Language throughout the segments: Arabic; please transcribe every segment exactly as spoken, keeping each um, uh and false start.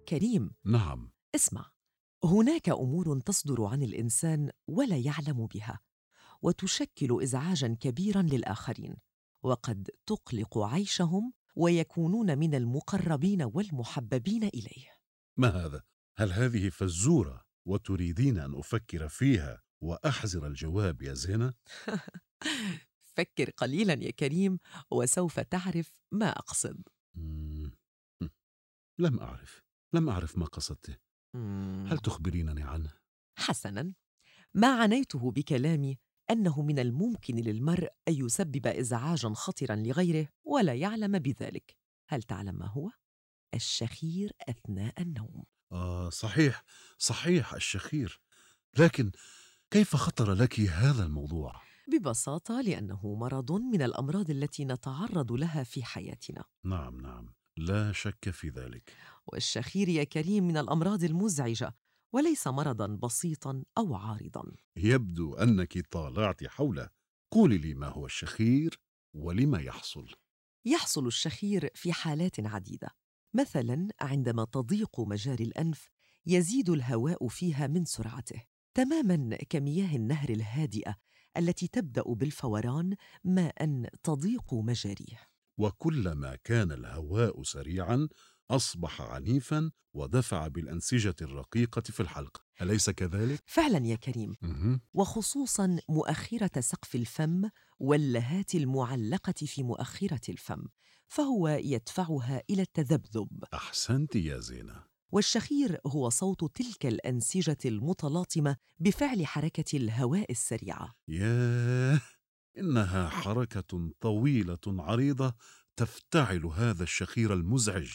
كريم، نعم. اسمع. هناك أمور تصدر عن الإنسان ولا يعلم بها، وتشكل إزعاجاً كبيراً للآخرين، وقد تقلق عيشهم ويكونون من المقربين والمحببين إليه. ما هذا؟ هل هذه فزورة وتريدين أن أفكر فيها وأحذر الجواب يا زينة؟ فكر قليلاً يا كريم وسوف تعرف ما أقصد. مم. لم أعرف لم أعرف ما قصدته. هل مم. تخبرينني عنه؟ حسناً، ما عنيته بكلامي أنه من الممكن للمرء أن يسبب إزعاجاً خطراً لغيره ولا يعلم بذلك. هل تعلم ما هو؟ الشخير أثناء النوم. آه صحيح صحيح الشخير. لكن كيف خطر لك هذا الموضوع؟ ببساطة لأنه مرض من الأمراض التي نتعرض لها في حياتنا. نعم نعم، لا شك في ذلك. والشخير يا كريم من الأمراض المزعجة، وليس مرضاً بسيطاً أو عارضاً. يبدو أنك طالعت حوله. قولي لي ما هو الشخير ولما يحصل؟ يحصل الشخير في حالات عديدة. مثلاً عندما تضيق مجاري الأنف يزيد الهواء فيها من سرعته، تماماً كمياه النهر الهادئة التي تبدأ بالفوران ما أن تضيق مجاريه. وكلما كان الهواء سريعا أصبح عنيفا ودفع بالأنسجة الرقيقة في الحلق، أليس كذلك؟ فعلاً يا كريم، مه. وخصوصاً مؤخرة سقف الفم واللهات المعلقة في مؤخرة الفم، فهو يدفعها إلى التذبذب. أحسنت يا زينة. والشخير هو صوت تلك الأنسجة المتلاطمة بفعل حركة الهواء السريعة. ياه، إنها حركة طويلة عريضة تفتعل هذا الشخير المزعج.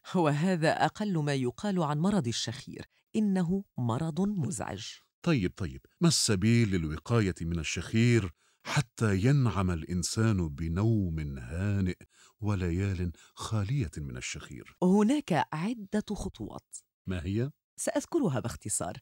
وهذا أقل ما يقال عن مرض الشخير، إنه مرض مزعج. طيب طيب، ما السبيل للوقاية من الشخير حتى ينعم الإنسان بنوم هانئ وليال خالية من الشخير؟ هناك عدة خطوات ما هي؟ سأذكرها باختصار.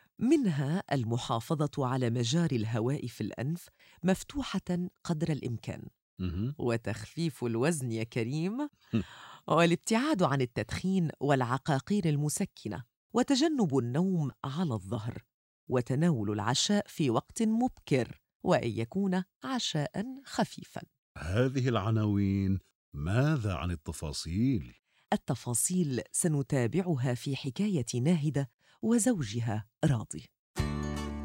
منها المحافظة على مجاري الهواء في الأنف مفتوحة قدر الإمكان، مه. وتخفيف الوزن يا كريم، والابتعاد عن التدخين والعقاقير المسكنة، وتجنب النوم على الظهر، وتناول العشاء في وقت مبكر، وأن يكون عشاء خفيفاً. هذه العناوين، ماذا عن التفاصيل؟ التفاصيل سنتابعها في حكاية ناهدة وزوجها راضي.